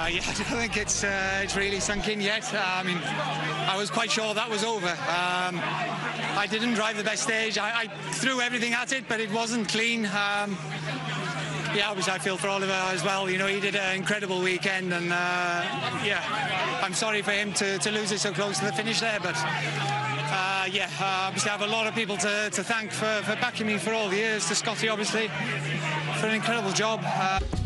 Yeah, I don't think it's really sunk in yet. I mean, I was quite sure that was over. I didn't drive the best stage. I threw everything at it, but it wasn't clean. Yeah, obviously I feel for Oliver as well. You know, he did an incredible weekend, and yeah, I'm sorry for him to lose it so close to the finish there, but yeah, obviously I have a lot of people to thank for backing me for all the years. To Scotty, obviously, for an incredible job.